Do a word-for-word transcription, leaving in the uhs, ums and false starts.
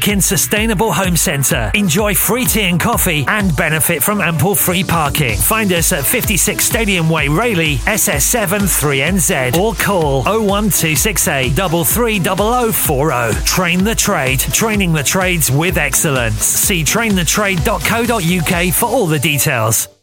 Beacon Sustainable Home Centre. Enjoy free tea and coffee and benefit from ample free parking. Find us at fifty-six Stadium Way, Rayleigh, S S seven three N Z, or call oh one two six eight, three three zero zero four oh. Train the Trade, training the trades with excellence. See train the trade dot co dot uk for all the details.